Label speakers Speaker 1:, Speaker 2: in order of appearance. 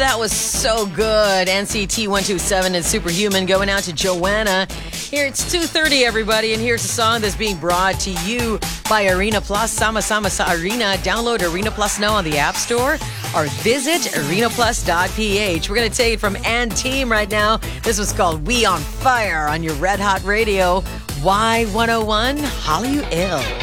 Speaker 1: that was so good. NCT 127 and Superhuman going out to Joanna. Here it's 2:30, everybody, and here's a song that's being brought to you by Arena Plus. Sama Sama Sa Arena. Download Arena Plus now on the App Store or visit arenaplus.ph. We're going to take it from And Team right now. This was called We on Fire on your Red Hot Radio. Y101, Holly You Ill.